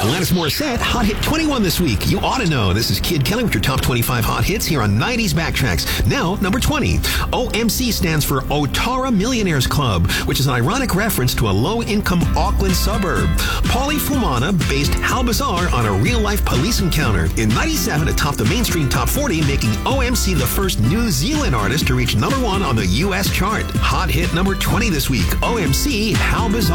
Alanis Morissette, Hot Hit 21 this week. You ought to know. This is Kid Kelly with your top 25 hot hits here on 90s Backtracks. Now, number 20. OMC stands for Otara Millionaires Club, which is an ironic reference to a low-income Auckland suburb. Paulie Fumana based How Bizarre on a real-life police encounter. In 97, it topped the mainstream top 40, making OMC the first New Zealand artist to reach number 1 on the U.S. chart. Hot hit number 20 this week. OMC, How Bizarre.